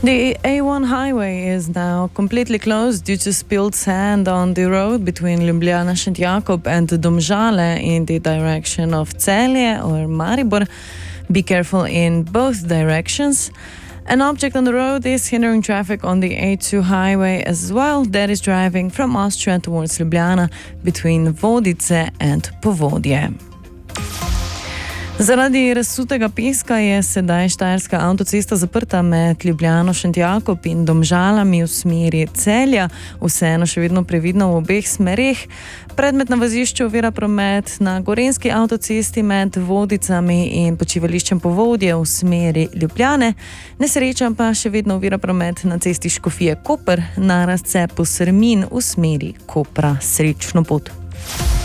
The A1 highway is now completely closed due to spilled sand on the road between Ljubljana Šentjakob and Domžale in the direction of Celje or Maribor. Be careful in both directions. An object on the road is hindering traffic on the A2 highway as well, that is driving from Austria towards Ljubljana between Vodice and Povodje. Zaradi razsutega peska je sedaj štajerska avtocesta zaprta med Ljubljano Šentjakob in Domžalami v smeri Celja, vseeno še vedno previdno v obeh smereh. Predmet na vozišču ovira promet na Gorenjski avtocesti med Vodicami in počivališčem Povodje v smeri Ljubljane. Nesreča pa še vedno ovira promet na cesti Škofije Koper na razcepu Srmin v smeri Kopra. Srečno pot!